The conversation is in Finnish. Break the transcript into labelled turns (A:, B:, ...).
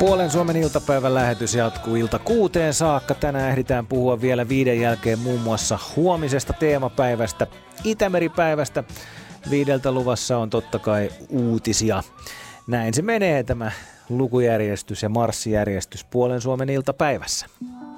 A: Puolen Suomen iltapäivän lähetys jatkuu ilta 6 saakka. Tänään ehditään puhua vielä 5 jälkeen muun muassa huomisesta teemapäivästä, Itämeri-päivästä. 5 luvassa on totta kai uutisia. Näin se menee tämä lukujärjestys ja marssijärjestys Puolen Suomen iltapäivässä.